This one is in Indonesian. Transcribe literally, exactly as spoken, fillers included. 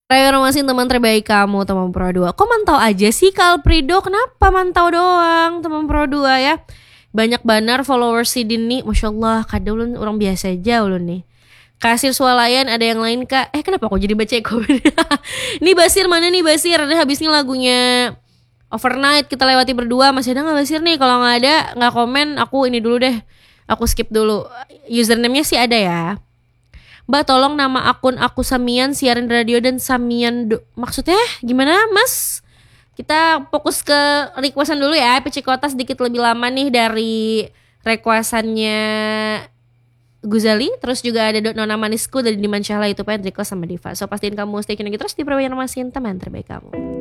Informasi teman terbaik kamu, teman Pro dua. Kok mantau aja sih Kak Alfredo? Kenapa mantau doang teman Pro dua ya? Banyak banar followers si Dini. Masya Allah, kadang ulun orang biasa aja ulun nih. Kasir swalayan ada yang lain Kak. Eh kenapa aku jadi baca komen? Nih Basir mana nih Basir? Ada habisnya lagunya Overnight kita lewati berdua. Masih ada gak Basir nih? Kalau gak ada gak komen, aku ini dulu deh. Aku skip dulu. Username-nya sih ada ya. Mbak tolong nama akun aku Samian siaran radio dan Samian do- maksudnya gimana Mas? Kita fokus ke requestan dulu ya. P C Kota sedikit lebih lama nih dari requestannya Guzali. Terus juga ada Nona Manisku dari Diman Syahla itu pengen request sama Diva. So pastiin kamu stay tune terus di Perwira Masin teman terbaik kamu.